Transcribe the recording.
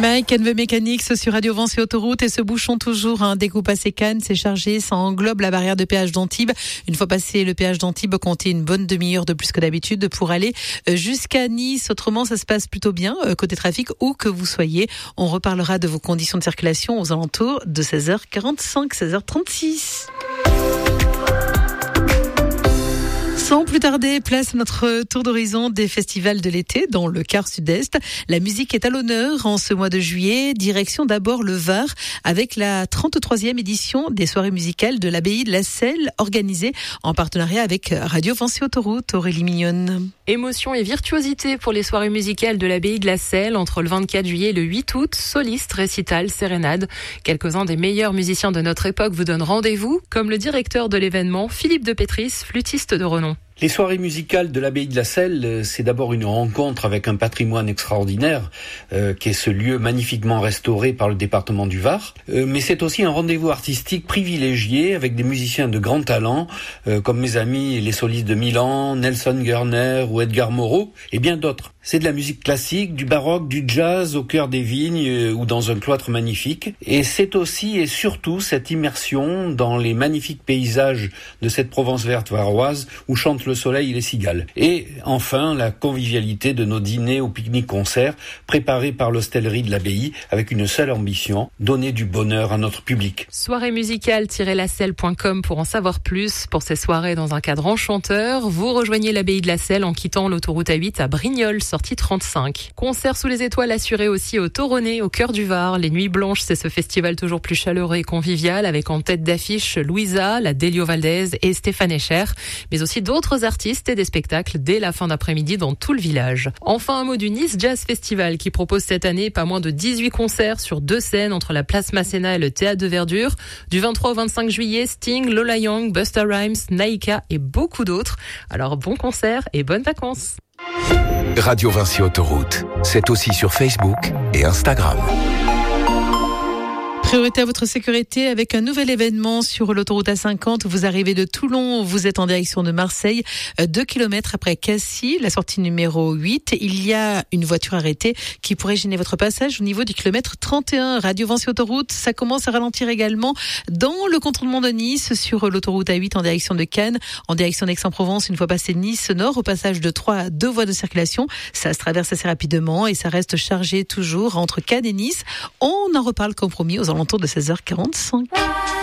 Mike and the Mechanics sur Radio Vence et Autoroute, et ce bouchon toujours découpe assez Cannes, c'est chargé, ça englobe la barrière de péage d'Antibes. Une fois passé le péage d'Antibes, comptez une bonne demi-heure de plus que d'habitude pour aller jusqu'à Nice. Autrement, ça se passe plutôt bien côté trafic, où que vous soyez. On reparlera de vos conditions de circulation aux alentours de 16h45, 16h36. Sans plus tarder, place à notre tour d'horizon des festivals de l'été dans le quart sud-est. La musique est à l'honneur en ce mois de juillet. Direction d'abord le Var avec la 33e édition des soirées musicales de l'abbaye de la Selle, organisée en partenariat avec Radio Vence et Autoroute. Aurélie Mignonne. Émotion et virtuosité pour les soirées musicales de l'abbaye de la Selle entre le 24 juillet et le 8 août. Solistes, récitals, sérénades. Quelques-uns des meilleurs musiciens de notre époque vous donnent rendez-vous, comme le directeur de l'événement, Philippe de Pétris, flûtiste de renom. Les soirées musicales de l'abbaye de la Selle, c'est d'abord une rencontre avec un patrimoine extraordinaire, qui est ce lieu magnifiquement restauré par le département du Var. Mais c'est aussi un rendez-vous artistique privilégié avec des musiciens de grand talent, comme mes amis les solistes de Milan, Nelson Gerner ou Edgar Moreau, et bien d'autres. C'est de la musique classique, du baroque, du jazz au cœur des vignes ou dans un cloître magnifique. Et c'est aussi et surtout cette immersion dans les magnifiques paysages de cette Provence verte varoise où chantent le soleil et les cigales. Et enfin, la convivialité de nos dîners ou pique-niques-concerts préparés par l'hostellerie de l'abbaye avec une seule ambition, donner du bonheur à notre public. Soirée musicale-lacelle.com pour en savoir plus. Pour ces soirées dans un cadre enchanteur, vous rejoignez l'abbaye de la Selle en quittant l'autoroute A8 à Brignoles, sortie 35. Concert sous les étoiles assuré aussi au Toronnet, au cœur du Var. Les Nuits Blanches, c'est ce festival toujours plus chaleureux et convivial avec en tête d'affiche Louisa, la Delio Valdez et Stéphane Escher, mais aussi d'autres artistes et des spectacles dès la fin d'après-midi dans tout le village. Enfin, un mot du Nice Jazz Festival qui propose cette année pas moins de 18 concerts sur 2 scènes entre la place Masséna et le Théâtre de Verdure. Du 23 au 25 juillet, Sting, Lola Young, Busta Rhymes, Naïka et beaucoup d'autres. Alors bon concert et bonnes vacances. Radio Vinci Autoroute, c'est aussi sur Facebook et Instagram. Priorité à votre sécurité avec un nouvel événement sur l'autoroute A50. Vous arrivez de Toulon, vous êtes en direction de Marseille, 2 km après Cassis, la sortie numéro 8. Il y a une voiture arrêtée qui pourrait gêner votre passage au niveau du kilomètre 31. Radio Vence Autoroute, ça commence à ralentir également dans le contournement de Nice sur l'autoroute A8 en direction de Cannes, en direction d'Aix-en-Provence. Une fois passé Nice Nord, au passage de 3 à 2 voies de circulation, ça se traverse assez rapidement et ça reste chargé toujours entre Cannes et Nice. On en reparle comme promis aux alentours de 16h45.